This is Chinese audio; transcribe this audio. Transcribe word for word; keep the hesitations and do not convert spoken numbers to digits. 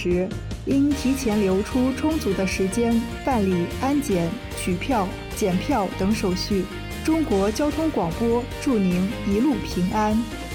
时，应提前留出充足的时间办理安检、取票、检票等手续。中国交通广播祝您一路平安。